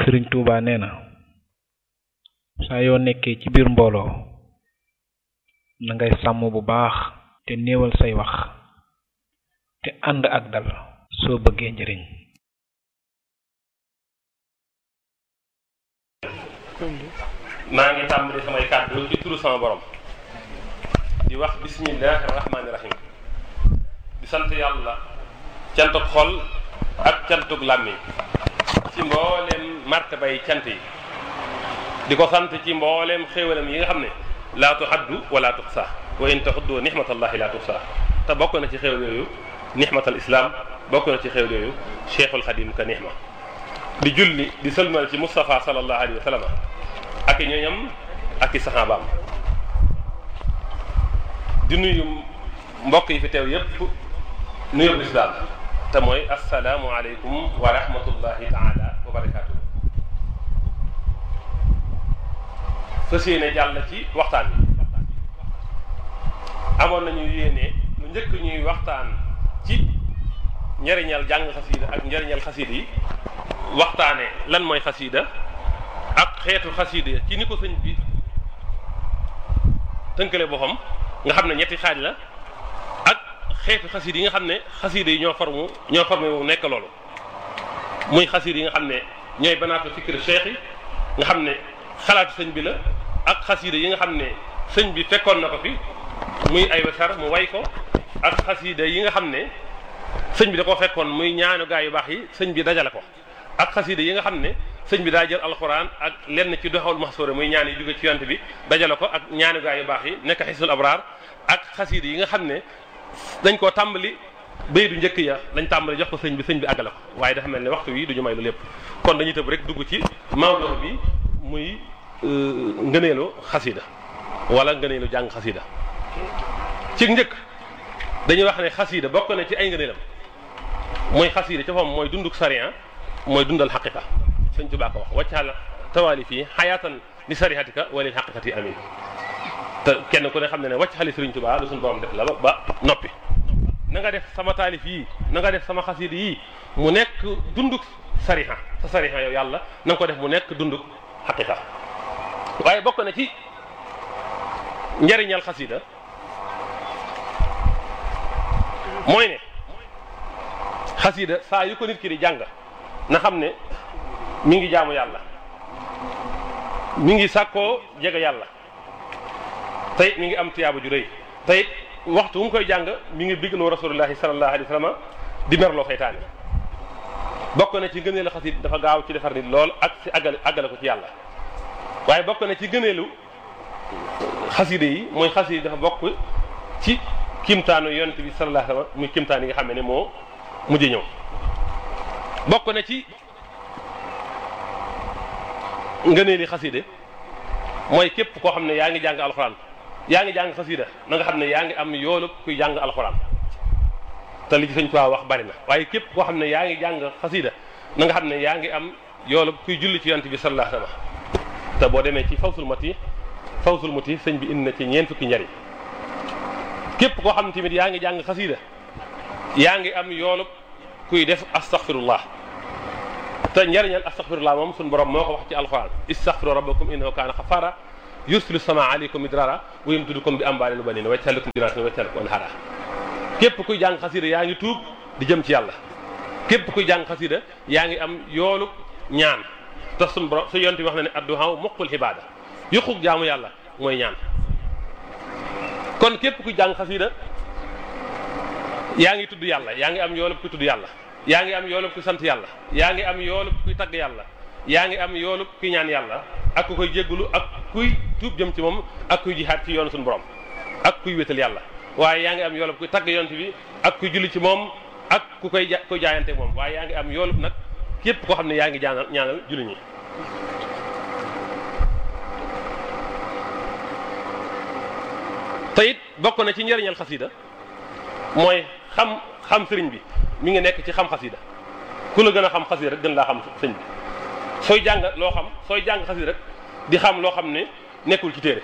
Sëriñ Tuubaa nee na saa yoo nekkee ci biir mbooloo na ngay sàmm bu baax te néewal say wax te ànd ak dal soo bëggee njëriñ. maa ngi tàmbali samay kàddu ci turu sama borom di wax bismillahi rahmaani rahim di sant yàlla cantuk xol ak cantuk làmmiñ ci mbooleem martabay cant yi di ko sant ci mbooleem xéewalam yi nga xam ne laa tuhaddu wala tuxsa wa in tahuddu nixmatallahi laa tuxsa te bokk na ci xéewal yooyu nixmatal islam bokk na ci xéewal yooyu cheikhul xadim ka nixma di julli di sëlmal ci Moustapha sallallahu alayhi wa sallam ak i ñooñam ak i saxaabaam di nuyu mbokk yi fi teew yépp nuyu lislaam te mooy assalaamu aleykum wa rahmatullahi taala wa barakaatu. fas yéene jàll ci waxtaan bi amoon nañu yéene lu njëkk ñuy waxtaan ci njëriñal jàng xasiida ak njëriñal xasiida yi waxtaane lan mooy xasiida ak xeetu xasiida ci ni ko sëñ bi tënkale boppam nga xam ne ñetti xaaj la ak xeetu xasiida yi nga xam ne xasiida yi ñoo formé wu nekk loolu muy xasiida yi nga xam ne ñooy banaatu fikri cheikh yi nga xam ne xalaatu sëñ bi la ak xasiida yi nga xam ne sëñ bi fekkoon na ko fi muy ay wesar mu way ko ak xasiida yi nga xam ne sëñ bi da ko fekkoon muy ñaanu gaa yu baax yi sëñ bi dajale ko ak xasiida yi nga xam ne sëñ bi daa jël alxuraan ak lenn ci doxawul maxsuura muy ñaan yi jóge ci yonent bi dajale ko ak ñaanu gaa yu baax yi nekk xisul abraar ak xasiida yi nga xam ne dañ koo tàmbali bay du njëkk ya lañ tàmbali jox ko sëñ bi àggale ko waaye dafa mel ne waxtu wi duñu may lu lépp kon dañuy tëb rek dugg ci mawdo bi muy ngëneelu xasiida wala ngëneelu jàng xasiida ci njëkk dañuy wax ne xasiida bokk na ci ay ngëneelam mooy xasiida ca fam mooy dunduk sariya mooy dundal xaqiqa sëñ Tuubaa ko wax waccaala tawaali fii xayaatan li sarihatika wa lil xaqiqati amin te kenn ku ne xam ne ne wacc xali sëriñ Tuubaa lu suñu borom def la ba noppi na nga def sama taalif yii na nga def sama xasiida yii mu nekk dunduk sariha sa sariha yow yàlla na nga ko def mu nekk dunduk xaqiqa waaye bokk na ci njariñal xasiida mooy ne xasiida saa yu ko nit ki di jàng na xam ne mi ngi jaamu yàlla mi ngi sàkkoo jege yàlla tey mi ngi am tiyaaba ju rëy tey waxtu wu mu koy jàng mi ngi bigloo rasulullahi sallallahu alayhi wa sallam di merloo seytaane bokk na ci gëneelu xasiida dafa gaaw ci defar nit lool ak ci àggale ko ci yàlla waaye bokk na ci gëneelu xasiida yi mooy xasiida dafa bokk ci kimtaanu yonent bi sallallahu alayhi wa sallam muy kimtaan yi nga xam ne moo mujj ñëw bokk na ci ngëneeli xasiida mooy képp koo xam ne yaa ngi jàng alxuraan yaa ngi jàng xasiida na nga xam ne yaa ngi am yoolu kuy jàng alxuraan te li ci sëñ Tuubaa wax bari na waaye képp koo xam ne yaa ngi jàng xasiida na nga xam ne yaa ngi am yoolu kuy julli ci yonent bi sallallahu alayhi wa sallam te boo demee ci fawsul mati sëñ bi indi na ci ñeent fukki njariñ képp koo xam ne tamit yaa ngi jàng xasiida yaa ngi am yoolu kuy def astaghfirullah te njariñal astaghfirullah moom suñu borom moo ko wax ci alquran istaghfiru rabbakum innahu kaana xafaara yursilu samaa aleykum midrara wa yumdidukum bi amwaalin wa baniina wa yaj'al lakum janaatin wa yaj'al lakum anhaara képp kuy jàng xasiida yaa ngi tuub di jëm ci yàlla képp kuy jàng xasiida yaa ngi am yoolu ñaan te suñu borom su yonent bi wax na ne adduhaa muqul ibaada yuquk jaamu yàlla mooy ñaan kon képp kuy jàng xasiida yaa ngi tudd yàlla yaa ngi am yoolub kuy tudd yàlla yaa ngi am yoolub kuy sant yàlla yaa ngi am yoolub kuy tagg yàlla yaa ngi am yoolub kuy ñaan yàlla ak ku koy jéggulu ak kuy tuub jëm ci moom ak kuy jihaad ci yoonu suñu borom ak kuy wétal yàlla waaye yaa ngi am yoolub kuy tagg yonent bi ak kuy julli ci moom ak ku koy jaayante moom waaye yaa ngi am yoolub nag képp koo xam ne yaa ngi ñaanal julli ñi te it bokk na ci njëriñal xasiida mooy xam sëriñ bi mi ngi nekk ci xam xasiida ku la gën a xam xasiida rek gën laa xam sëñ bi sooy jàng xasiida rek di xam loo xam ne nekkul ci téere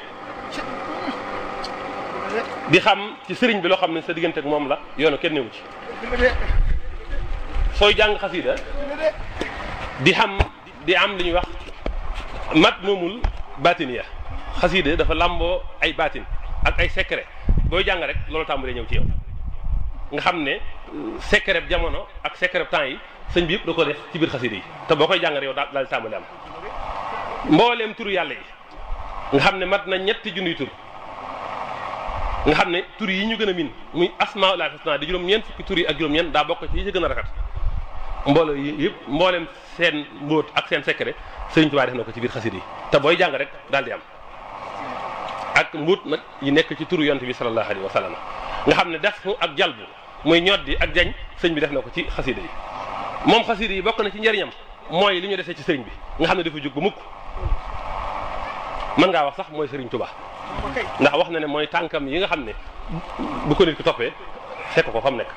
di xam ci sëriñ bi loo xam ne sa diggante ak moom la yoonu kenn newu ci sooy jàng xasiida di xam di am li ñuy wax mat moomul batiniya xasida dafa làmboo ay batin ak ay secret booy jàng rek loolu tàmbalee ñëw ci yow nga xam ne secret jamono ak secret temps yi sëñ bi yëpp da ko def ci biir xasida yi te boo koy jàng rek yow daal di tàmbalee am mbooleem turu yàlla yi nga xam ne mat na ñetti junniy tur nga xam ne tur yi ñu gën a min muy asmaul husna di juróom-ñeent fukki tur yi ak juróom-ñeent daa bokk ci yi ci gën a rafet mbooloo yi yëpp mbooleem seen mbóot ak seen secret Sëriñ Tuubaa def na ko ci biir xasida yi te booy jàng rek daal di am ak mbóot nag yi nekk ci turu yonent bi sallallahu alayhi wa sallam nga xam ne def ak jalbu muy ñoddi ak jañ sëñ bi def na ko ci xasida yi moom xasida yi bokk na ci njëriñam mooy li ñu desee ci sëriñ bi nga xam ne dafa jóg ba mukk mën ngaa wax sax mooy Sëriñ Tuubaa ndax wax na ne mooy tànkam yi nga xam ne bu ko nit ki toppee fekk ko fa mu nekk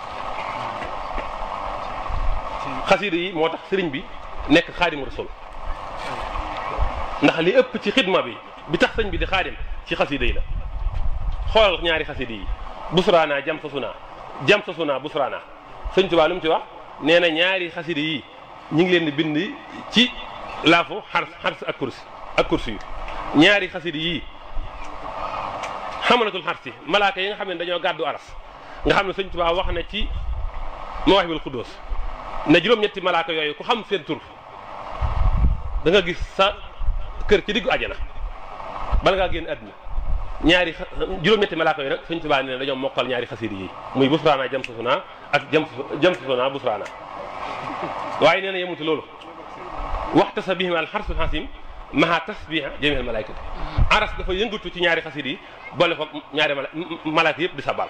xasida yi moo tax sëriñ bi nekk xaadimu rasul ndax li ëpp ci xidma bi tax sëñ bi di xaadim ci xasida yi la xoolal ñaari xasida yi busraana jam sa suna busraana sëñ Tuubaa lu mu ci wax nee na ñaari xasida yi ñu ngi leen di bind ci laafu xars ak kursi yu ñaari xasida yi xamalatul xarsi malaaka yi nga xam ne dañoo gàddu aras nga xam ne sëñ Tuubaa wax na ci Mawaahibul Quddus ne juróom-ñetti malaaka yooyu ku xam seen tur da nga gis sa kër ci diggu àjjana bala ngaa génn àdduna ñaari juróom-ñetti malaaka yooyu nag sëñ Tuubaa ne dañoo mokkal ñaari xasida yi muy busraana jam sa suna ak jam sa suna busraana waaye nee na yemuti loolu waxta sa bihim al xarsul xasim maha tasbiha jami al malaykati aras dafa yëngatu ci ñaari xasida yi boole ko ñaari malaaka yëpp di sabal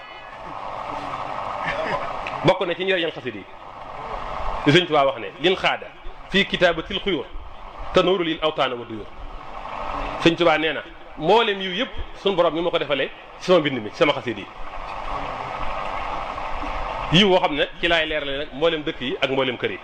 bokk na ci njëriñal xasida yi li sëñ Tuubaa wax ne lin xaada fii kitaabatil xuyóor te nuuru lil awtaana wa duyóor sëñ Tuubaa nee na mboolem yiw yëpp suñu borom mi ma ko defalee ci sama mbind mi ci sama xasida yi yiw woo xam ne ci laay leerale nag mboolem dëkk yi ak mboolem kër yi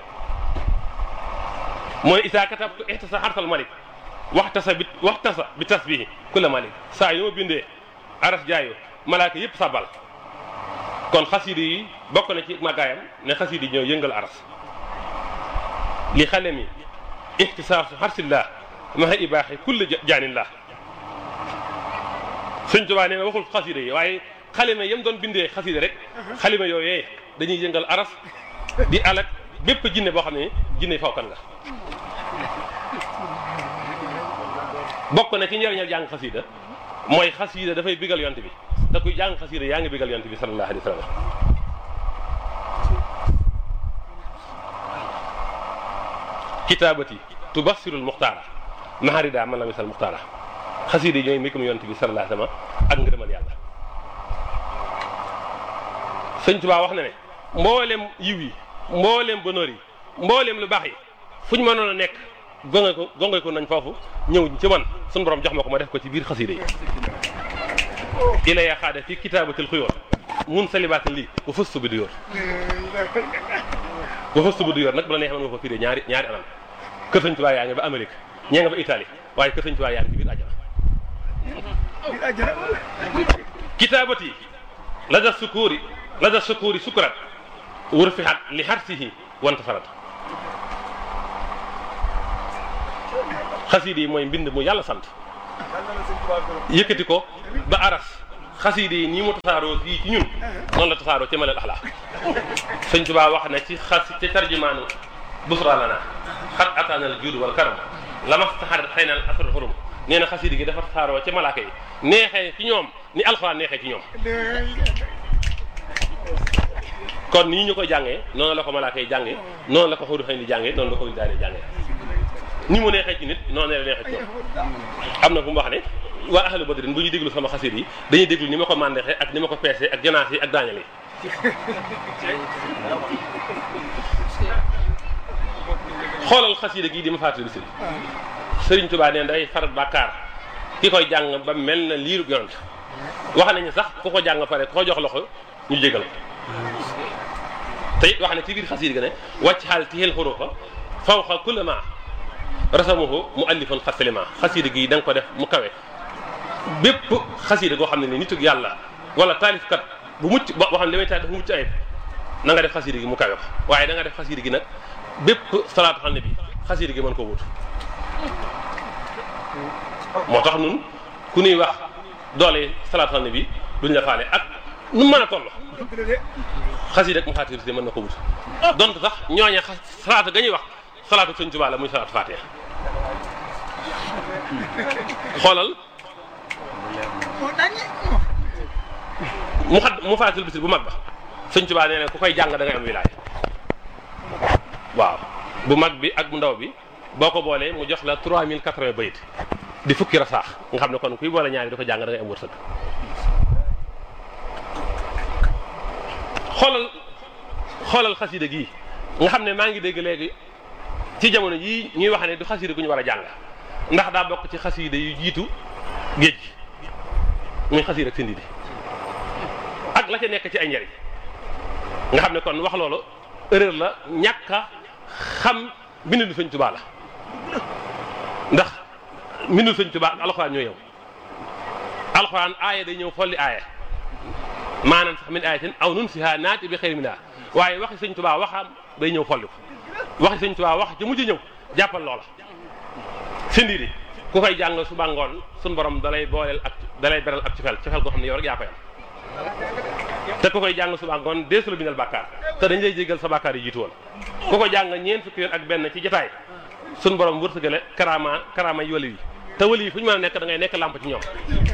mooy isaa katabtu ihtasa xarsal malik waxtasa bi tasbihi kulla malik saa yu ma bindee aras jaayo malaaka yëpp sabal kon xasida yi bokk na ci màggaayam ne xasida yi ñoo yëngal aras li xale mi ihtisaasu xarsillah maha ibaaxi kulla jaanillah sëñ Tuubaa nee na waxul xasida yi waaye xalima yam doon bindee xasida rek xalima yooyee dañuy yëngal aras di alak bépp jinne boo xam ne jinne fawkan nga bokk na ci njëriñal jàng xasida mooy xasida dafay bigal yont bi te kuy jàng xasida yaa ngi bigal yont bi sallallahu alayhi wa sallam kitaabati tubassirul muxtaara maharida man la misal muxtaara xasida yi ñooy mbikum yont bi sallallahu alayhi wa sallam ak ngërëmal yàlla sëñ Tuubaa wax na ne mboolem yiw yi mboolem bonheur yi mboolem lu baax yi fu ñu mënoon a nekk gonge ko nañ foofu ñëw ci man suñu borom jox ma ko ma def ko ci biir xasida yi ila ya xaada fi kitaabatil xuyóor mun salibaatin lii wa fëstu bi du yor wa fëstu bi du yor nag bu la neexee mën nga ko firee ñaari anam kër sëñ Tuubaa yaa ngi ba Amérique ñee nga ba Italie waaye kër sëñ Tuubaa yaa ngi ci biir àjjana kitaabati lada sukuri sukrat wurfihat li harsihi wanta farat xasida yi mooy mbind mu yàlla sant yëkkati ko ba aras xasida yi nii mu tasaaroo fii ci ñun noonu la tasaaroo ci malal axlaa sëñ Tuubaa wax na ci ci tarjumaanu busra lana xat ataanal juud wal karam lamastaxar xëy na asr xurum nee na xasida gi dafa tasaaroo ci malaaka yi neexee ci ñoom ni alxuraan neexee ci ñoom kon nii ñu koy jàngee noonu la ko malaaka yi jàngee noonu la ko xóodu xëy ni jàngee noonu la ko daane jàngee ni mu neexee ci nit noonu la neexee ci ñoom am na bu mu wax ne waa ahlu badrin bu ñuy déglu sama xasida yi dañuy déglu ni ma ko màndeexee ak ni ma ko peesee ak janaas yi ak daañal yi xoolal xasida gii di ma fàttali si Sëriñ Tuubaa neen day far bàkkaar ki koy jàng ba mel na liiru yonent wax nañu sax ku ko jàng pare ku ko jox loxo ñu jégal te it wax ne ci biir xasida ga ne wàcc xaal tixel xurufa fawqa kulla ma rasamuhu mu allifan xasalima xasida gi da nga ko def mu kawe bépp xasida goo xam ne ni nitug yàlla wala taalifkat bu mucc boo xam ne damay taal dafa mucc ayib na nga def xasida gi mu kawe ko waaye da nga def xasida gi nag bépp salaatu xam ne bi xasida gi mën koo wut moo tax nun ku ñuy wax doole salaatu ala nabi duñ la faale ak nu mën a toll xasida ak mu xaatir si mën na ko wut donte sax ñooñe salaatu ga ñuy wax salaatu Sëñ Tuubaa la muy salaatu Faatiha xoolal mu faatil bisir bu mag ba Sëñ Tuubaa nee na ku koy jàng da ngay am wilaay waaw bu mag bi ak bu ndaw bi boo ko boolee mu jox la 3080 bayit di fukki rasaax nga xam ne kon kuy boole ñaari di ko jàng da ngay am wërsëg xoolal xasida gii nga xam ne maa ngi dégg léegi ci jamono yii ñuy wax ne du xasida gu ñu war a jàng ndax daa bokk ci xasida yu jiitu géej gi muy xasida ak sindi di ak la ca nekk ci ay njariñ nga xam ne kon wax loolu erreur la ñàkk a xam mbindu Sëñ Tuubaa la ndax mbindu Sëñ Tuubaa ak alxuraan ñoo yow alxuraan aaya day ñëw folli aaya maanaam sax min ayatin aw nunsihaa naati bi xayrin minhaa waaye waxi Sëñ Tuubaa waxam day ñëw folli ko waxi Sëñ Tuubaa wax ci mujj ñëw jàppal loola sindi di ku koy jàng suba ngoon suñ borom dalay booleel ak dalay beral ak cofeel goo xam ne yow rek yaa koy am te ku koy jàng suba ngoon deesu la bindal bàkkaar te dañ lay jégal sa bàkkaar yi jiitu woon ku ko jàng ñeent fukki yoon ak benn ci jotaay suñ borom wërsëgale karaama yi wali yi te wali yi fu ñu mën a nekk da ngay nekk làmp ci ñoom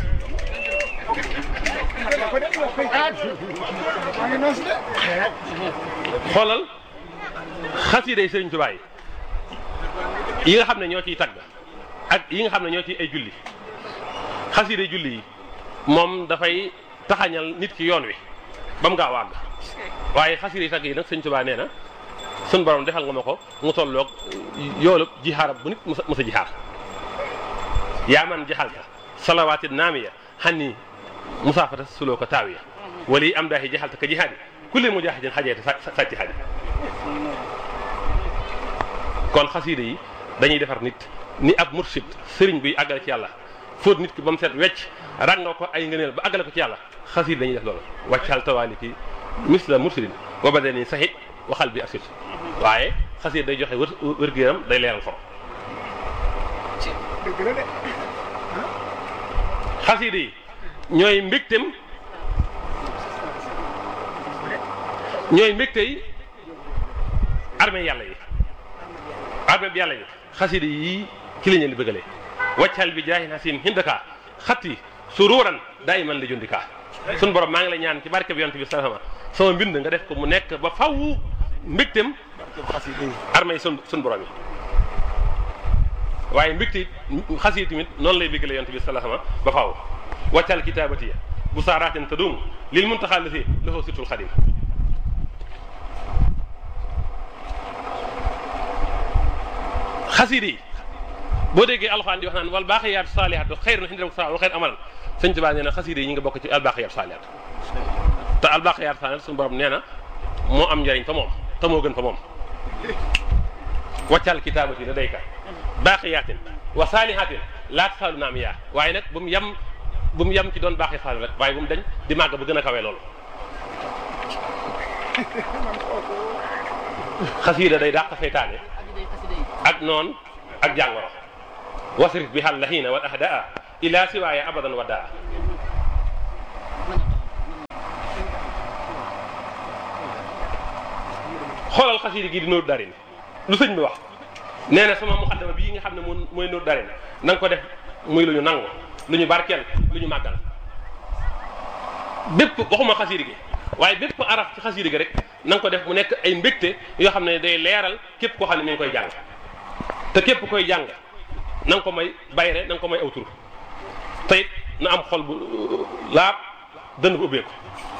xoolal xasiiday Sëriñ Tuubaa yi nga xam ne ñoo ciy tagg ak yi nga xam ne ñoo ciy ay julli xasiiday julli yi moom dafay taxañal nit ki yoon wi ba mu gaaw a àgg waaye xasiiday tagg yi nag Sëriñ Tuubaa nee na sun borom defal nga ma ko mu tolloog yoolub jixaarab bu nit mës a jixaar yaa man jaxalta salawaati naamiya xanni musaafata suloo ko taawiya wali am daahi jaxalta ka jihaadi kulli mujaahidin xajeete sàcci xaadi kon xasiida yi dañuy defar nit ni ab mursid sëriñ buy àggale ci yàlla fóot nit ki ba mu set wecc ràngoo ko ay ngëneel ba àggale ko ci yàlla xasiida dañuy def loolu wàccal tawaaliki misla mursidin wa badani sahid waxal bi asit waaye xasiida day joxe wér-gu-yaram day leeral foro xasiida yi ñooy mbégtey armée yàlla yi armée bi yàlla yi xasiida yi ci lañ leen di bëggalee waccal bi jaahin hasin hindaka xatti sururan daayiman li jundika sun borom maa ngi la ñaan ci barke bi yonent bi sallallahu alayhi wasallam sama mbind nga def ko mu nekk ba faw mbégtem armée yi sun borom yi waaye mbégte xasiida tamit noonu lay bëggalee yonent bi sallallahu alayhi wasallam ba faw waccal kitaabati bu saaraatin tadum lil muntaxa lati lahu situl xadim xasiida yi boo déggee alxuraan di wax naan wal baaqiyaatu saalihaatu xayrun inda rabbika wa xayru amalan Sëñ Tuubaa nee na xasiida yi ñu ngi bokk ci al baaqiyaatu saalihaat te al baaqiyaatu saalihaat suñu borom nee na moo am njariñ fa moom te moo gën fa moom waccal kitaabati la dayka baaqiyaatin wa saalihaatin laa tasaalu naam yaa waaye nag bu mu yem ci doon baaxee saali rek waaye bu mu dañ di màgg ba gën a kawee loolu xasiida day dàq seytaane ak noon ak jàngoro wasrif bi xal laxiina wal ahdaa ila siwaaya abadan waddaa xoolal xasiida gi di Nuuru Daarayni lu sëñ bi wax nee na sama muqaddama bii nga xam ne mooy Nuuru Daarayni na nga ko def muy lu ñu nangu lu ñu barkeel lu ñu màggal bépp waxuma xasiida gi waaye bépp araf ci xasiida gi rek na nga ko def mu nekk ay mbégte yoo xam ne day leeral képp koo xam ne mi ngi koy jàng te képp koy jàng na nga ko may bayre na nga ko may aw tur te it na am xol bu laab dënn bu ubbeeku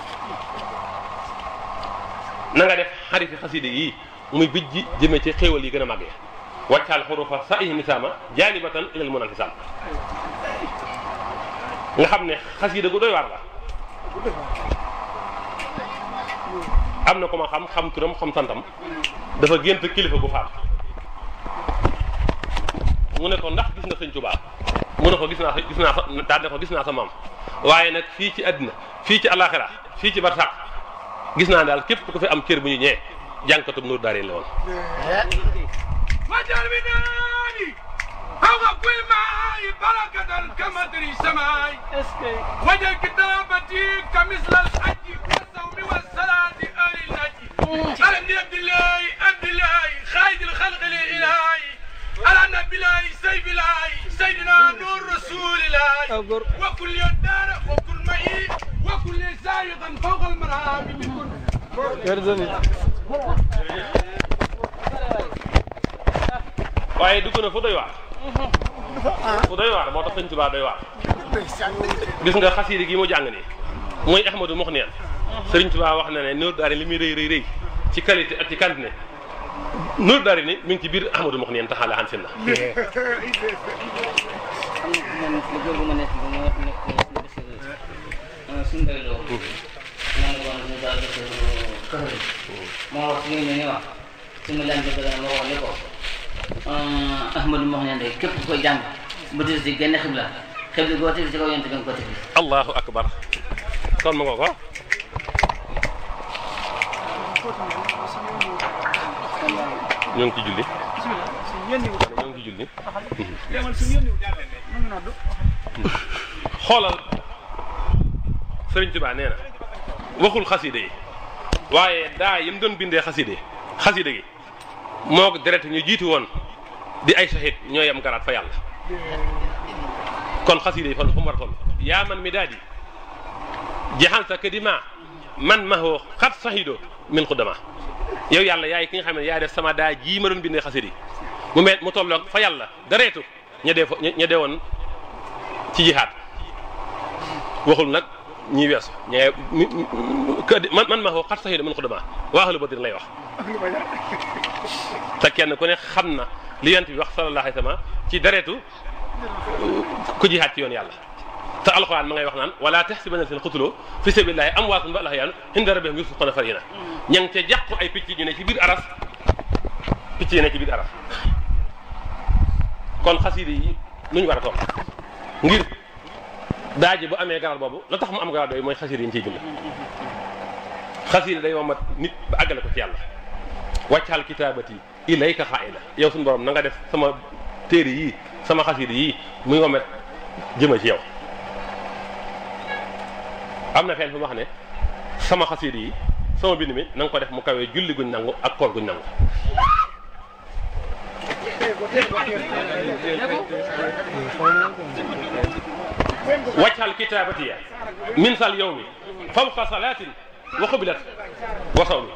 na nga def xarifi xasiida yi muy bijji jëmee ci xéewal yi gën a màggee wàccaal xurufa sa ihi nisaama jaalibatan ilal munal hisaam nga xam ne xasiida gu doy waar la am na ko ma xam turam xam santam dafa gént kilifa gu faat mu ne ko ndax gis nga Sëñ Tuubaa mu ne ko gis naa sa maam waaye nag fii ci àddina fii ci àllaaxira fii ci barsàq gis naa daal képp ku fi am cër bu ñu ñëwee jànkatub Nuuru Daarayni la woon المناني فوق كل معاي بركة كمطر السماء وجه كتابتي كمثل الحج والصوم والصلاة آل النجي على عبد الله خالد الخلق للإله على النبي الله سيف الله سيدنا نور رسول الله وكل يدار وكل معي وكل سائقا فوق المرامي بكل waaye dugg na fu doy waar fu doy waar moo tax sëñ Tuubaa doy waar gis nga xasiida gi mu jàng nii mooy Ahmadu Muxniyan sëriñ Tuubaa wax na ne Nuuru Daarayni li muy rëy ci qualité ak ci quantité Nuuru Daarayni mi ngi ci biir Ahmadu Muxniyan taxaala an sin na Ahmadu Muxniyan de képp koy jàng bu dis di génn xibla goo teg ci kaw yonent bi nga ko teg allahu akbar kon ma nga ko ñoo ngi ci julli xoolal Sëriñ Tuubaa nee na waxul xasida yi waaye daa yim doon bindee xasida gi moo ko deret ñu jiitu woon di ay sahid ñoo yem garaat fa yàlla kon xasida yi fan fu mu war a toll yaa man mi daal di jaxalta ka dima man mahoo xat sahido min xuddama yow yàlla yaay ki nga xam ne yaay def sama daa jii ma doon bindee xasida yi mu tolloog fa yàlla dareetu ña dee woon ci jihaad waxul nag ñi weesu man mahoo xat sahido min xuddama waaxalu badrin lay wax te kenn ku ne xam na li yonent bi wax sallallahu alayhi wa sallam ci dareetu ku jihaad ci yoon yàlla te alxuraan ma ngay wax naan wala tahsabanna seen xutuloo fi sabilillahi amwaatun bal ahyaa'un inda rabbihim yurzuquuna farihina ña ngi ca jàqu ay picc ñu ne ci biir aras picc yi ne ci biir aras kon xasida yi nu ñu war a toog ngir daaji bu amee garal boobu la tax mu am garal yooyu mooy xasida yi ñu ciy bind xasida day womat nit ba àggale ko ci yàlla wàccal kitaabati ilayka xaa'ila yow suñu borom na nga def sama téere yii sama xasida yii muy womet jëma ci yow am na fenn fu mu wax ne sama xasida yi sama bind mi na nga ko def mu kawee julli guñ nangu ak koor guñ nangu wàccal kitaabati min sal yawmi fawqa salaatin wa xubilat wa sawmi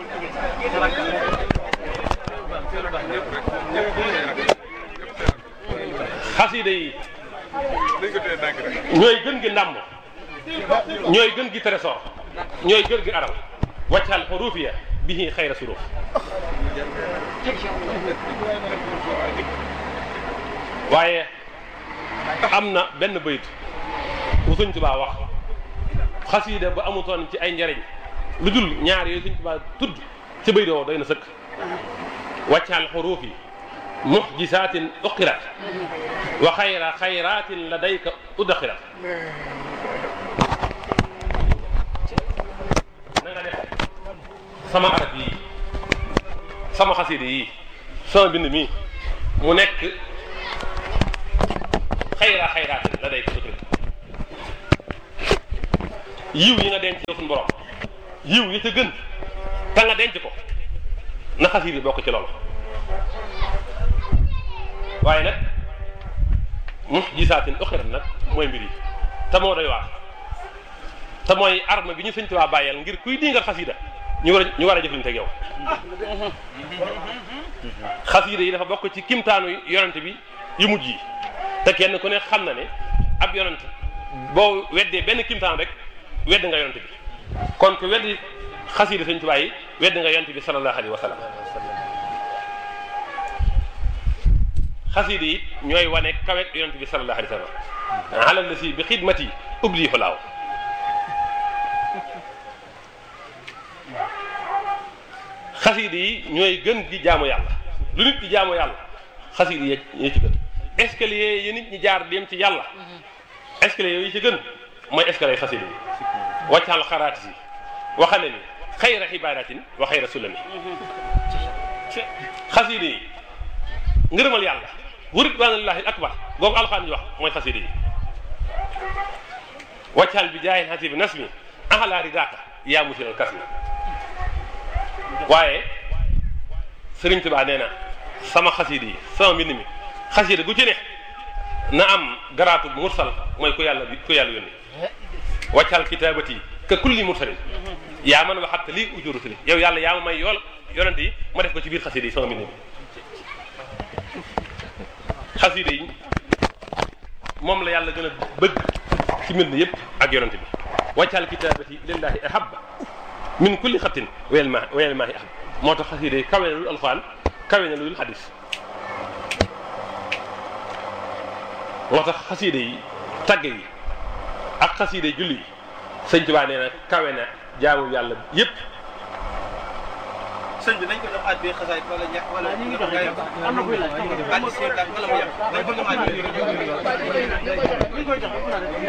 xasida yi ñooy gën gi ndàmm ñooy gën gi trésor ñooy gën gi aral wàccal xurufiya bihi xayra suruf waaye am na benn bayit bu Sëñ Tuubaa wax xasida bu amutoon ci ay njariñ lu dul ñaar yooyu Sëñ Tuubaa tudd ci bayit woo doy na sëkk wàccal xurufi muxjisaatin uqirat wa xayra xayraatin ladayka udxirat na nga def sama arab yi sama xasida yi sama bind mi mu nekk xayra xayraatin ladayka udxirat yiw yi nga denc yow suñu borom yiw yi ca gën te nga denc ko na xasida yi bokk ci loolu waaye nag muxjisaatin uxirat nag mooy mbir yi te moo doy waar te mooy arme bi ñu Sëñ Tuubaa bàyyeel ngir kuy dingal xasida ñu war a jëflante ak yow xasida yi dafa bokk ci kimtaanu yonent bi yu mujj yi te kenn ku ne xam na ne ab yonent boo weddee benn kimtaan rek wedd nga yonent bi kon ku weddi xasida Sëñ Tuubaa yi wedd nga yonent bi sallallahu alayhi wa sallam xasida yi ñooy wane kaweeg yonent bi sallallahu alayhi wa sallam alal la si bi xidmati ubli xulaaw xasida yi ñooy gën di jaamu yàlla lu nit di jaamu yàlla xasida yi ñoo ci gën escalier yi nit ñi jaar dem ci yàlla escalier yi ci gën mooy escalier xasida yi wàccal xaraat si waxale ni xayra xibaaratin wa xayra sulami xasida yi ngërëmal yàlla wa ridwanullahi akbar googu alxuraan yi wax mooy xasida yi waccal bi jaayin xasi bi nasmi axalaa ridaaka yaa musiral kasmi waaye Sëriñ Tuubaa nee na sama xasida yi sama mbind mi xasida gu ci ne na am garaatu mursal mooy ku yàlla yónni waccal kitaabati ka kulli mursalin yaa man waxatta lii ujuru sali yow yàlla yaa ma may yool yonante yi ma def ko ci biir xasida yi sama mbind mi xasida yi moom la yàlla gën a bëgg ci mbind yëpp ak yonante bi waccal kitaabati lillahi ahabba min kulli xattin wayel maahi ahab moo tax xasida yi kawe na lul alxuraan kawe na lul xadis moo tax xasida yi tagg yi ak xasida yi julli yi sëñ Tuubaa nee na kawe na jaamu yàlla yëpp. sëñ bi nañ ko jox at bi xasaay wala ñax wala ñu ngi jox am na kuy laaj wala mu yàq dañ ko jox at bi ñu koy jox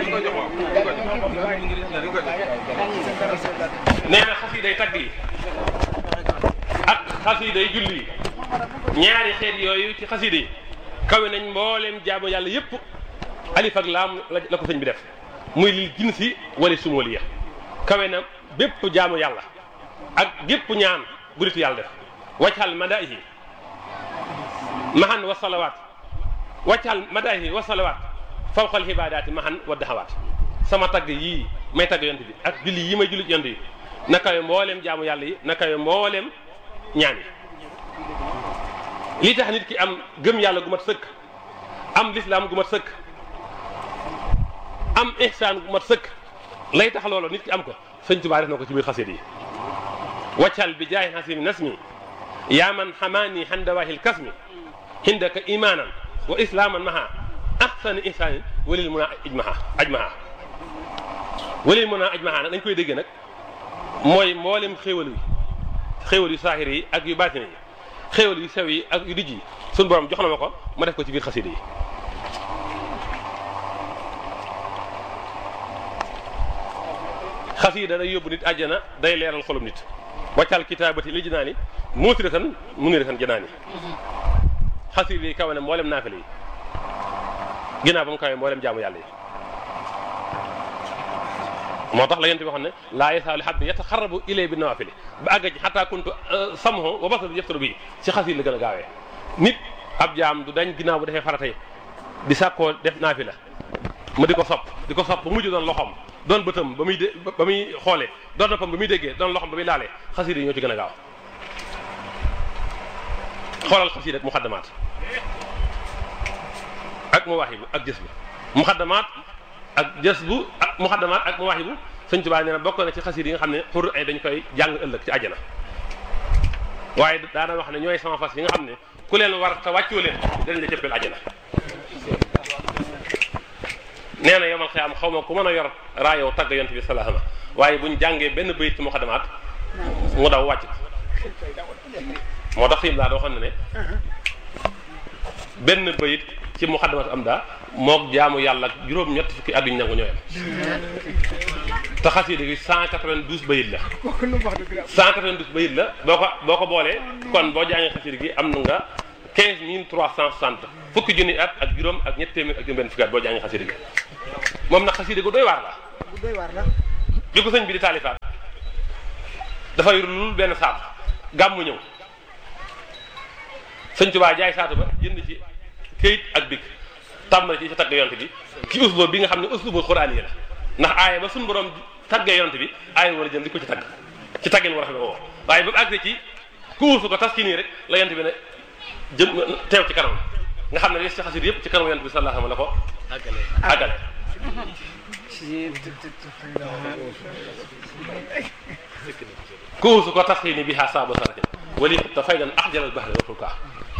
nee na xasiday tagg yi ak xasiday julli yi ñaari xeet yooyu ci xasida yi kawe nañ mbooleem jaamu yàlla yëpp alif ak laam la ko sëñ bi def muy lil jinsi wala sumoliya kawe na bépp jaamu yàlla ak gépp ñaan bu nitu yàlla def waccal madaihi mahan wa salawaat waccal madaihi wa salawaat fawqal xibaadaati mahan wa daxawaat sama tagg yii may tagg yont bi ak julli yi may julli yont yi na kawe mbooleem jaamu yàlla yi na kawe mbooleem ñaan yi lii tax nit ki am gëm yàlla gu mat sëkk am lislaam gu mat sëkk am ihsaan gu mat sëkk lay tax loolu nit ki am ko sëñ Tuubaa def na ko ci biir xasida yi waccal bi jaay xasimi nasmi yaa man xamaani xandawaahil kasmi hindaka imaanan wa islaaman maha ahsani ihsaanin walil mun a ajmaha walil mun a ajmaha nag dañ koy dégg nag mooy mboolem xéewal yu saahir yi ak yu baatin yi xéewal yu sew yi ak yu dijj yi suñu borom jox na ma ko ma def ko ci biir xasida yi xasida day yóbbu nit àjjana day leeral xolum nit waccal kitaabati li jinaani muutiratan muniratan janaani xasida yi kawe na mboolem naafile yi ginnaaw ba mu kawe mboolem jaamu yàlla yi moo tax la yent bi waxoon ne laa yasaalu xabdi yataxarrabu ilay bi nawaafili ba àgg ci xataa kuntu samho wa basar yaftaru bi ci xasida la gën a gaawee nit ab jaam du dañ ginnaaw bu defee farata yi di sàkkoo def naafila ma di ko sopp ba mujj doon loxoom doon bëtam ba muy xoolee doon noppam ba muy déggee doon loxoom ba muy laalee xasida yi ñoo ci gën a gaaw xoolal xasida ak muxaddamaat ak mawaahibu ak jës bu muxaddamaat ak jës bu ak muxaddamaat ak mawaahibu sëñ Tuubaa nee na bokk na ci xasida yi nga xam ne pour ay dañ koy jàng ëllëg ci àjjana waaye daana wax ne ñooy sama fas yi nga xam ne ku leen war te wàccoo leen dañ la jëppeel àjjana nee na yomal xiyaam xaw ma ku mën a yor raayow tagg yont bi sallallahu alayhi wasallam waaye buñ jàngee benn bayit ci muxaddamaat mu daw wàcc moo tax sim laa doo xam ne benn bayit ci muxaddamaat am daa moog jaamu yàlla juróom-ñett fukki at yuñ nangu ñooyam te xasida gi 192 bayit la 192 bayit la boo ko boolee kon boo jàngee xasida gi am na nga 15360 fukki junni at ak juróom ak ñett téeméer ak juróom benn fukki at boo jàngee xasida gi moom nag xasida gu doy waar la bi ko sëñ bi di taalifaat dafa yor lul benn saatu gàmmu ñëw sëñ Tuubaa jaay saatu ba jënd ci këyit ak bik tàmbali ci tagg yonte bi ci uslub bi nga xam ne uslubul quraan yi la ndax aaya ba suñu borom taggee yonte bi aaya war a jël di ko ci tagg ci taggeen war a xamee woo waaye ba mu àggee ci kuusu ko tas ki nii rek la yonte bi ne jëm teew ci kanam nga xam ne les ci xasida yëpp ci kanam yonte bi sallallahu alayhi wa sallam la ko àggale kuusu ko tas ki nii bi xaa saabu saratin wali te faydan axjalal bahri wa fulka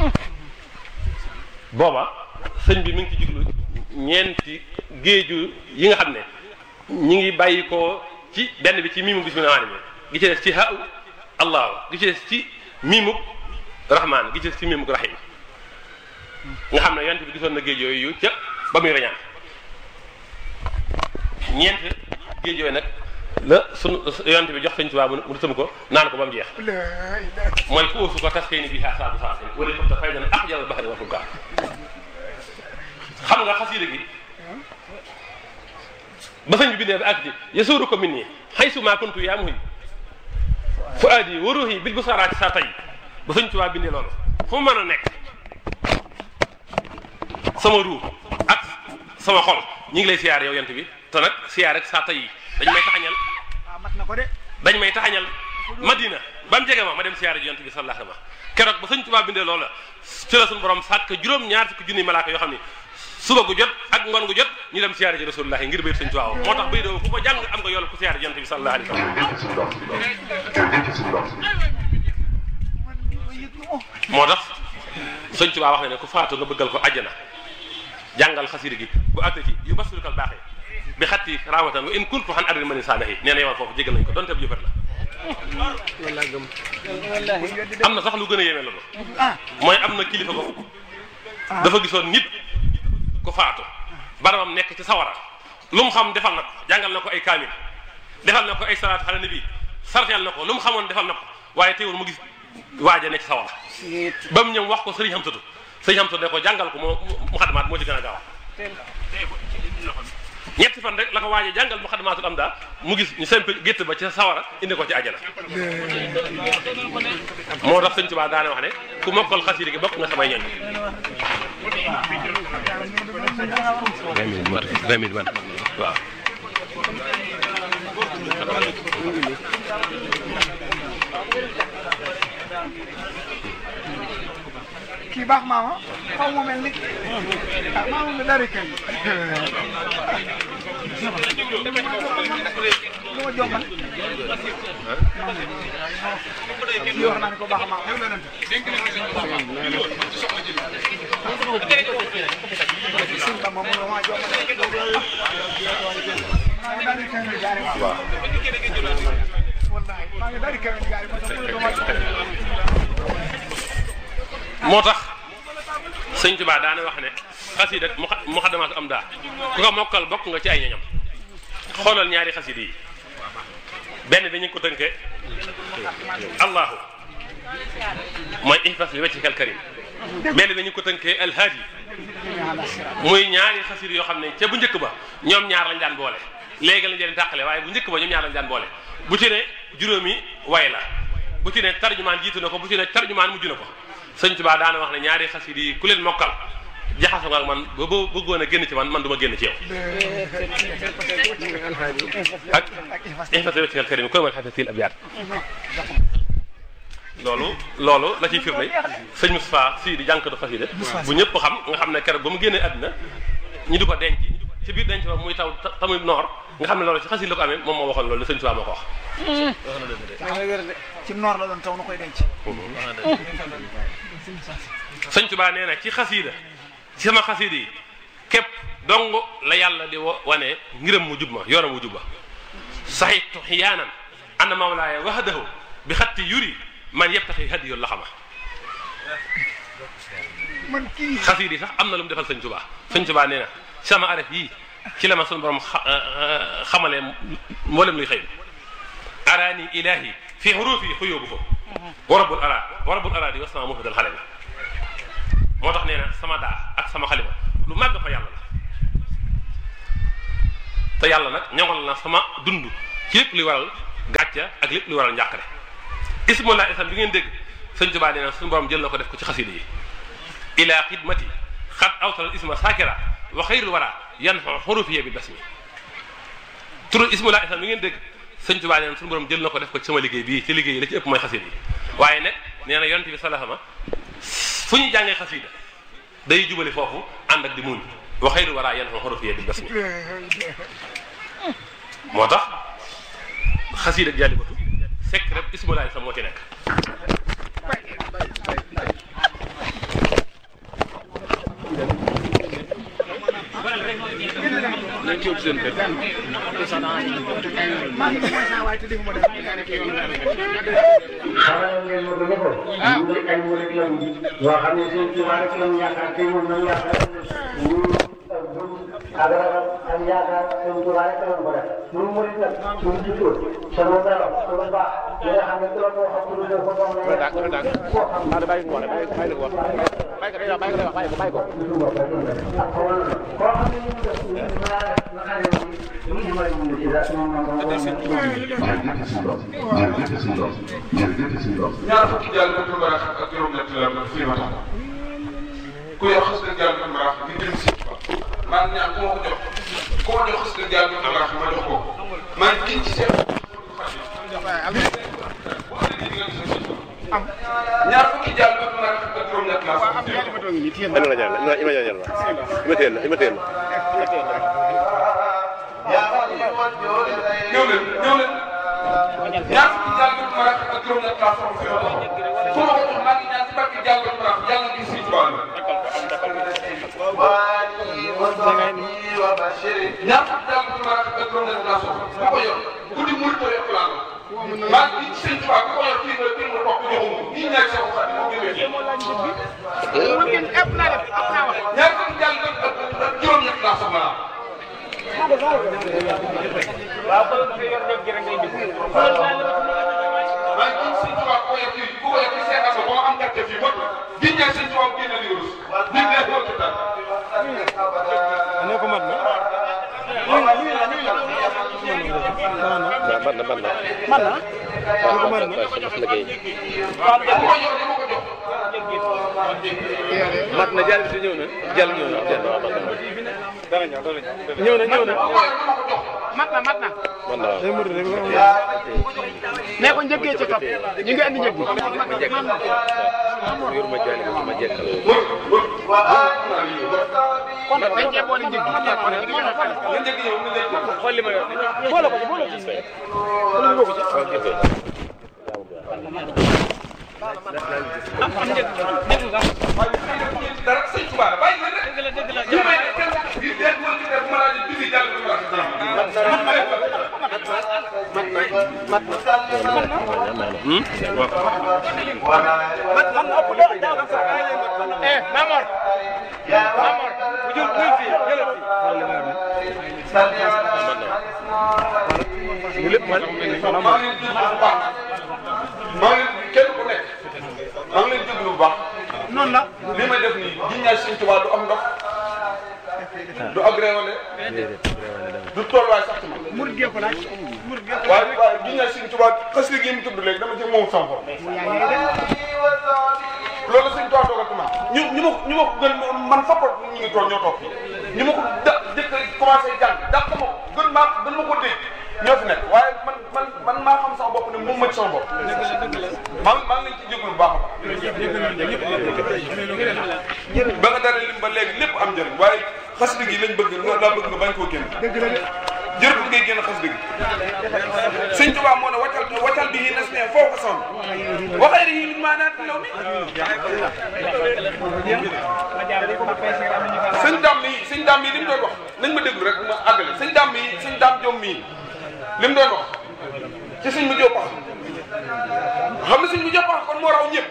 booba sëñ bi mi ngi ci jublu ñeenti géeju yi nga xam ne ñi ngi bàyyi ko ci benn bi ci miimu bismillah gi ci des ci ha allah gi ci des ci miimu rahman gi ci des ci miimu rahim nga xam ne yonent bi gisoon na géej yooyu ca ba muy rañaan ñeent géej yooyu nag la sunu yonent bi jox Sëñ Tuubaa mu tëm ko naan ko ba mu jeex mooy ku uusu ko tas kay ni bii xaasaatu saa wala ko dafay dana ah yàlla baxari waxul kaa xam nga xasiida gi ba sëñ bi bindee ba àgg ci yasuuru ko min nii xaysu maa kuntu yaa muhi fu aadi wa ruuhi bil busaraati saa tay ba Sëñ Tuubaa bindee loolu fu mu mën a nekk sama ruu ak sama xol ñi ngi lay siyaar yow yent bi te nag siyaar rek saa tay yi dañ may taxañal mat na ko de dañ may taxañal Madina ba mu jege ma dem siyaare ji yonent bi sallallahu alayhi wa sallam keroog ba Sëñ Tuubaa bindee loolu la ci la suñu borom sàkk juróom-ñaar fukki junni malaaka yoo xam ni suba gu jot ak ngoon gu jot ñu dem siyaare ji Rasulullah ngir bayit Sëñ Tuubaa moo tax bay doo ku ko jàng am nga yoolu ku siyaare ji yonent bi sallallahu alayhi wa sallam moo tax Sëñ Tuubaa wax ne ku faatu nga bëggal ko àjjana jàngal xasida gi bu àgg ci yu basulukal baaxee bi xatti raamatan wa in kuntu xan arri mani saanahi nee na yow foofu jégal nañ ko donte bu jëfër la am na sax lu gën a yéeme loolu mooy am na kilifa ko dafa gisoon nit ku faatu baramam nekk ci sawara lu mu xam defal na ko jàngal na ko ay kaamil defal na ko ay salaat xale nabi sarteel na ko lu mu xamoon defal na ko waaye teewul mu gis waaja ne ci sawara ba mu ñëw wax ko sëriñ Xamsatu sëriñ Xamsatu ne ko jàngal ko moo mu xadamaat moo ci gën a gaaw ñetti fan rek la ko waaje jàngal mu xadamaatul am daa mu gis ñu simple gétt ba ci sawara indi ko ci àjjana moo tax Sëñ Tuubaa daane wax ne ku mokkal xasida gi bokk nga samay ñoñ 20 minutes man waaw kii baax maama xaw ma mel ni maama mi dari kay lu ma jombal kii wax naa ne ko baax maama sëñ ba moom ma jombal dari kay mi jaari waaw wallahi maa ngi dari kay mi jaari moo tax Sëñ Tuubaa daana wax ne xasida ak muxaddamaatu am daa ku ko mokkal bokk nga ci ay ñoñam xoolal ñaari xasida yi benn bi ñu ngi ko tënkee allahu mooy ihfas li wajhikal karim benn bi ñu ngi ko tënkee alhaadi muy ñaari xasida yoo xam ne ca bu njëkk ba ñoom ñaar lañ daan boole léegi lañ leen tàqale waaye bu njëkk ba ñoom ñaar lañ daan boole bu ci ne juróomi way la bu ci ne tarjumaan jiitu na ko bu ci ne tarjumaan mujj na ko Sëñ Tuubaa daana wax ne ñaari xasida yi ku leen mokkal jaxasoo nga ak man ba bëggoon a génn ci man du ma génn ci yow ak ihfas li wajhikal karim koy mooy xasatil abyaat loolu la ciy firnde sëñ Moustapha Sy di jànkatu xasida bu ñëpp xam nga xam ne keroog ba mu génnee àddina ñu di ko denc ci biir denc ba muy taw tamuy noor nga xam ne loolu ci xasida la ko amee moom moo waxoon loolu Sëñ Tuubaa moo ko wax ci noor la doon taw na koy denc Sëñ Tuubaa nee na ci xasida ci sama xasida yi képp dong la yàlla di wane ngiram mu jub ma yoram mu jub ma saxitu xiyaanan anna mawlaaya wahdahu bi xatti yuri man yebtaxi hadiyu la xama xasida yi sax am na lu mu defal Sëñ Tuubaa Sëñ Tuubaa nee na sama araf yii ci la ma sunu borom xamalee mboolem luy xëy araani ilahi fi xurufi xuyóobuhu wa rabbul araadi wa sama mufidal xale la moo tax nee na sama daa ak sama xalima lu màgg fa yàlla la te yàlla nag ñoŋal na sama dund ci lépp luy waral gàcca ak lépp luy waral njàqare ismullah isam bi ngeen dégg Sëñ Tuubaa nee na suñu borom jël na ko def ko ci xasida yi ila xidmati xat awtal isma sakira wa xayrul wara yan xurufiya bi basmi turu ismullah isam bi ngeen dégg Sëñ Tuubaa nee na suñu borom jël na ko def ko ci sama liggéey bii ci liggéey yi la ci ëpp mooy xasida yi waaye nag nee na yonent bi salaama fu ñu jàngee xasida day jubali foofu ànd ak di muñ wa xayrul wara yan xurufiya bi basmi moo tax xasida ak jàllibatu sekk rek ismullah isam moo ci nekk xamal ngeen ma ko ne ko. ñu ngi ay murit lañu. yoo xam ne Sëñ Tuubaa rek lañu yaakaar te moom lañu yaakaar ñu ak ragal ak yaakaar Sëñ Tuubaa rek lañ ko def ñun murid nag suñu jiitu sama melo sama baax li nga xam ne trop moo xam lu def ko doon na koo xam bàyyi ko wax bàyyi ko wax bàyyi ko koo xam ne ñu def ñu may ñu ci da ñaar fukki jàll ba tumbaraax ak juróom-ñett la fii ma tax ku yor xas dëgg jàll ba tumbaraax ngir jëm si maa ngi ñaan ku ma ko jox ku ma jox xas dëgg jàll ba tumbaraax ma jox ko maa ngi giñ ci seen ñaar fukki jàll ba tumbaraax ak juróom-ñett la ñëw leen ñaar fukki jàll ba tumbaraax ak juróom-ñett la soxla fi ku ma ko jox maa ngi ñaan ci barke jàll ba tumbaraax yàlla ngi si tubaab la ñaar fukki jàll ba tumbaraax ak juróom-ñett la soxla ku ko yor ku di murit ko yokk laa maa ngi ci sëñ Tuubaa ku ko yor kii nga toog joxum ñi ñaar sa ko xam ne moo gëmee ñaar fukki jàll ba ak juróom-ñett la soxla maa ngi ci sëñ Tuubaa ku ko yor kii seetal ko ba ma am gàcce fii ba gi ñaar sëñ Tuubaa génn li rus di leen ko ci dal ne ko mat na mat na jàll bi si ñëw na jàll ñëw na mat na ne ko njëkkee ci topp ñu ngi andi njëg bi yor ma jàll bi ma jekkal kon dañ cee boole njëg bi xool li ma yor boole ko ci dara sëñ Tuubaa bàyyi na rek ñu may ne kenn di def mo ci def ma la di bisi jàll bu baax Mamor bu jël buy fi jëlal fi lépp man maa ngi leen di bu baax maa ngi leen kenn ku nekk maa ngi leen di bu baax noonu la li may def nii di ñaan sëñ Tuubaa du am ndox du agréwale du tolluwaay sax ci man mur gee ko laaj mur gee ko waaye di ñaan sëñ Tuubaa xas li gi mu tudd léegi dama ci moom sama bopp loolu sëñ Tuubaa dogal ci man ñu ma ko gën man fappa ñu ngi toog ñoo toog ñu ma ko jëkk commencé jàng dàq ma ko gën ma ko dégg ñoo fi nekk waaye man maa xam sama bopp ne moom ma ci sama bopp maa ngi leen ci jégalu bu baax a baax ba nga dara lim ba léegi lépp am njëriñ waaye xasida gi lañ bëgg laa bëgg nga bañ koo génn jërëjëf ngay génn xasida gi sëñ Tuubaa moo ne waccal bi nas ne foo ko sonn waxee ni min maanaam law mi sëñ daam mii li mu doon wax nañ ma déglu rek ma àggale sëñ daam jom mii li mu doon wax ci sëñ mu joppax xam ne sëñ mu joppax kon moo raw ñëpp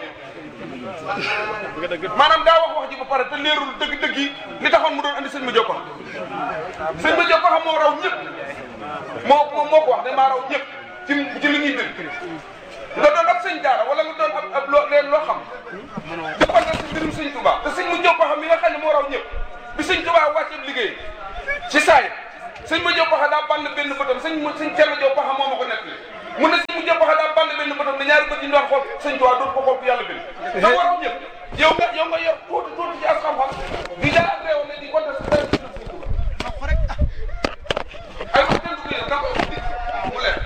maanaam daa wax ji ba pare te leerul dëgg-dëgg yi li taxoon mu doon andi sëñ mu joppax moo raw ñëpp moo ko wax ne maa raw ñëpp ci li ñuy dégg nga doon ab sëñ daara wala nga doon ab loo xam di ko def si mbirum sëñ Tuubaa te sëñ mu joppax mi nga xam ne moo raw ñëpp bi sëñ Tuubaa wàcceeb liggéey ci saa yi sëñ ma Jóob Paxa daa band benn bëtam sëñ Cerno Jóob Paxa moo ma ko nettali mu ne sëñ mu Jóob Paxa daa band benn bëtam ne ñaari bët yi ñu doon xool sëñ Tuubaa dootu ko xool ku yàlla bind da waraw ñëpp yow nga yor tuuti ci as xam-xam di jaar ak réew ne di compter sa sëñ Tuubaa ay ko kenn du da ko mu leer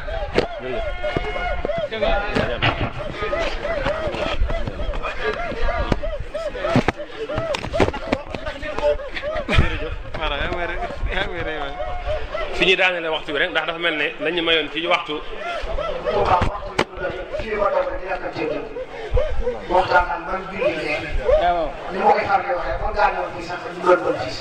fi ñuy daanele waxtu bi rek ndax dafa mel ne lañu mayoon ci waxtu waxtaan ak ban biir yi léegi ni ma koy faral di waxee kon gaa ñëw fii sax du doon bon fii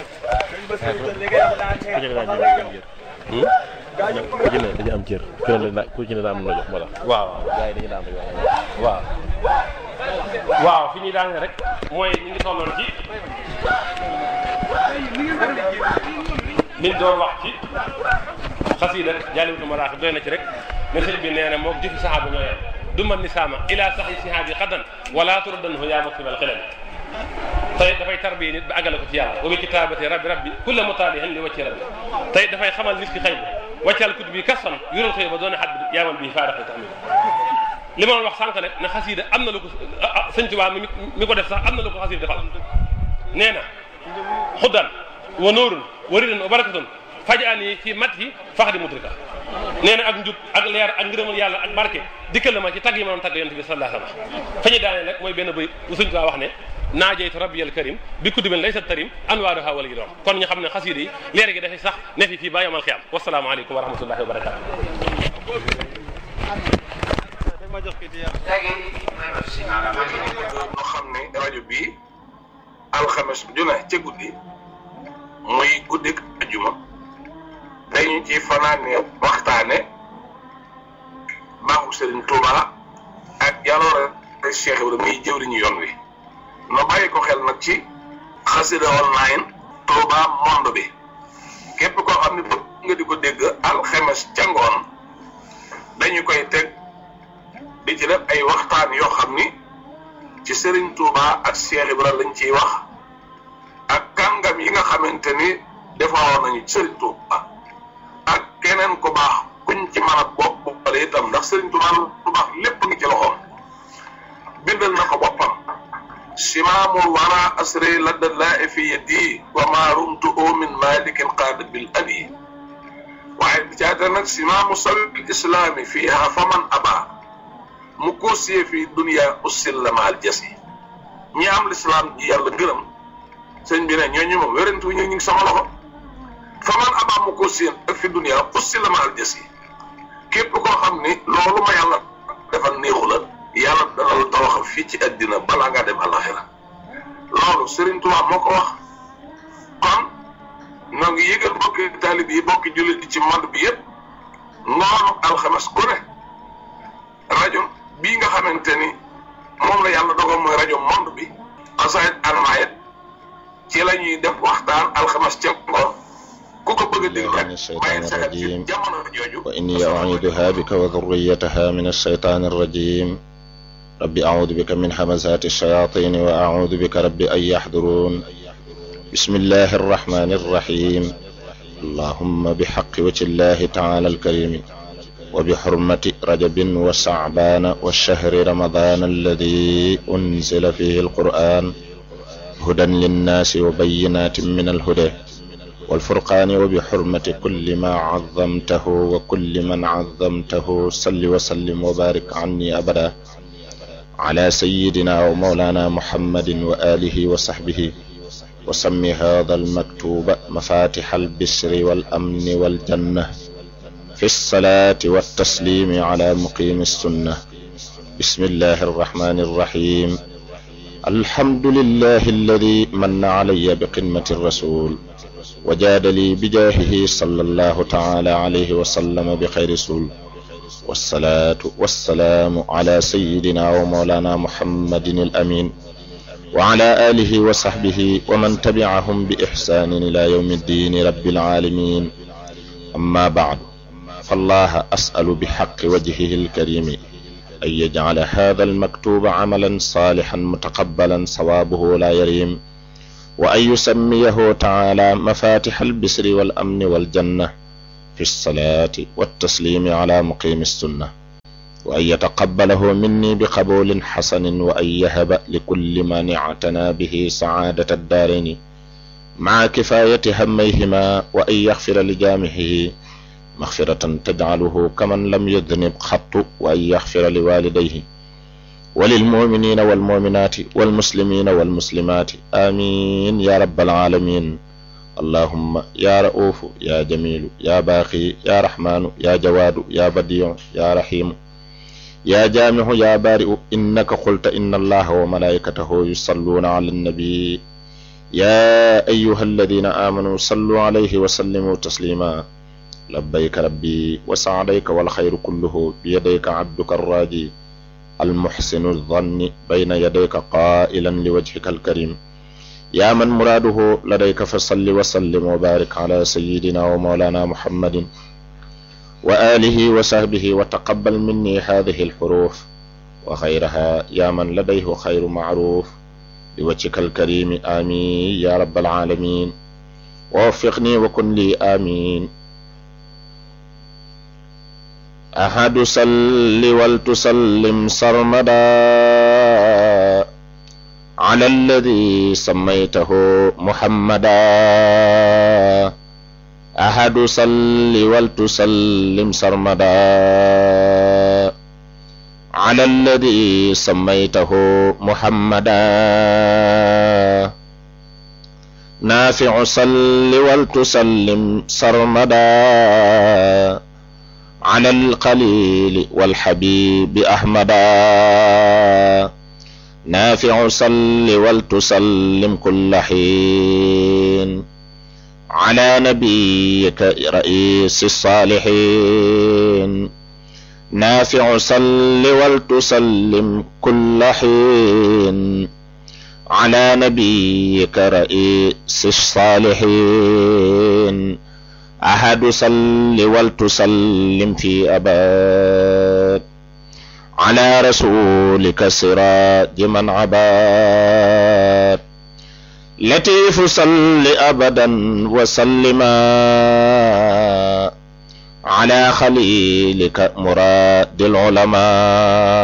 dañu am cër ku ci ne daa am la jox moo tax waaw gars yi dañu daa am la jox waaw fi ñuy daanele rek mooy ñu ngi tolloon ci liñ doon wax ci xasida Jaalibatul Maraaxib doy na ci rek ne sëñ bi nee na moom jëfi saxaaba ñoo yem du man ni saama ila saxi sihaabi xadan wala turdanhu yaa maksibal xilal tey dafay tarbiye nit ba àggale ko ci yàlla wa bi kitaabati rabbi kulla mutaalihin li wacci rabbi tey dafay xamal nit ki xëy bi wàccal kut bi kasfan yural xëy ba doone xat bi yaamal bi faaraxi tamit li ma doon wax sànq nag ne xasida am na lu ko sëñ Tuubaa mi ko def sax am na lu ko xasida defal nee na xuddan wa nuurun wa ridan wa barakatun fajaani fi mat yi fax di mudrika nee na ak njub ak leer ak ngërëmal yàlla ak barke dikkal ma ci tagg yi ma doon tagg yonent bi sallallahu alayhi wa sallam fa ñu daane nag mooy benn bëy bu sëñ Tuubaa wax ne naajeytu rabbiyal karim bi kutubin laysa tarim anwaaruha wala yi doom kon ñu xam ne xasida yi leer gi dafay sax ne fi fii ba yawmal xiyaam wasalaamu aleykum wa rahmatullahi wa barakatu moo xam ne rajo bii alxames ju ne ca guddi muy guddik ajuma dañu ci fanaane waxtaane baaxu Serigne Touba ak jaloore Cheikh Ibrahima muy jëwriñu yoon wi no bàyyi ko xel nag ci xasida online Touba monde bi képp koo xam ne bëgg nga di ko dégg alxames ca ngoon dañu koy teg di ci def ay waxtaan yoo xam ni ci Serigne Touba ak Cheikh Ibrahima lañ ciy wax ak kàngam yi nga xamante ni defaroon nañu Serigne Touba ak keneen ku baax kuñ ci mën a bopp boppale itam ndax Serigne Touba lu baax lépp ngi ci loxoom bindal na ko boppam simaamul wara asri ladda laa fi yadi wa ma rumtu min malikin qaada bil adi waaye bi caata nag simaamu sabil islaami fiiha faman aba mu koosiyee fii dunia ussil la maal jas yi ñi am lislaam ji yàlla gërëm sëñ bi ne ñooñu moom wérantu ñu ngi sama loxo faman aba mu koosiyee ak fi dunia ussil la maal jas yi képp koo xam ni loolu ma yàlla defal néexu la yàlla dana la tawaxal fii ci àddina balaa ngaa dem àllaxira loolu Serigne Touba moo ko wax kon ñoo ngi yëgal bokki taalib yi bokki jullit yi ci monde bi yëpp ngoonu alxames ku ne rajo bii nga xamante ni moom la yàlla dogal mooy rajo monde bi xasaayit anamaayit ci la ñuy def waxtaan alxames ca ngoon ku ko bëgg a dégg rek bàyyi sa xel ci jamono jooju wa inni u'iiduha bika wa dhurriyyataha min ash-shaytaani ar-rajiim rabbi a'uudu bika min hamazaati ash-shayaatiin wa a'uudu bika rabbi an yahduruun bismillahi arrahmaani arrahiim allahumma bihaqqi wajhi llahi ta'aala al-kariim wa bihurmati rajabin wa sha'baana wa shahri ramadaana alladii unzila fiihi al-qur'aan hudan linnaasi wa bayyinaatin mina al-hudaa wal-furqaani wa bihurmati kulli maa 'azzamtahu wa kulli man 'azzamtahu salli wa sallim wa baarik 'annii abadan ala sayyidina wa mawlana muhammadin wa alihi wa sahbihi wa sammi hadha al-maktuba mafatiha al-bishri wal amni wal janna fi as-salati wat taslimi ala muqimi as-sunnah bismillahi ar-rahmani ar-rahim alhamdulillahi alladhi manna alayya biqidmati ar-rasul wa jada li bijahihi sallallahu ta'ala alayhi wa sallam bi khayri rasul والصلاة والسلام على سيدنا ومولانا محمد الأمين وعلى آله وصحبه ومن تبعهم بإحسان إلى يوم الدين رب العالمين أما بعد فالله أسأل بحق وجهه الكريم أن يجعل هذا المكتوب عملا صالحا متقبلا صوابه لا يريم وأن يسميه تعالى مفاتح البسر والأمن والجنة في الصلاة والتسليم على مقيم السنة وأن يتقبله مني بقبول حسن وأن يهب لكل من اعتنى به سعادة الدارين مع كفاية هميهما وأن يغفر لجامعه مغفرة تجعله كمن لم يذنب خط وأن يغفر لوالديه وللمؤمنين والمؤمنات والمسلمين والمسلمات آمين يا رب العالمين اللهم يا رؤوف يا جميل يا باقي يا رحمن يا جواد يا بديع يا رحيم يا جامع يا بارئ إنك قلت إن الله وملائكته يصلون على النبي يا أيها الذين آمنوا صلوا عليه وسلموا تسليما لبيك ربي وسعديك والخير كله بيديك عبدك الراجي المحسن الظن بين يديك قائلا لوجهك الكريم يا من مراده لديك فصل وسلم وبارك على سيدنا ومولانا محمد وآله وصحبه وتقبل مني هذه الحروف وغيرها يا من لديه خير معروف بوجهك الكريم آمين يا رب العالمين. ووفقني وكن لي آمين. أحد صل ولتسلم سرمدا على الذي سميته محمدا. أحد صل ولتسلم سرمدا على الذي سميته محمدا. نافع صل ولتسلم سرمدا على القليل والحبيب أحمدا. نافع صل ولتسلم كل حين على نبيك رئيس الصالحين. نافع صل ولتسلم كل حين على نبيك رئيس الصالحين. أحد صل ولتسلم في أبد على رسولك سراج من عباد. لطيف صل أبدا وسلما على خليلك مراد العلماء.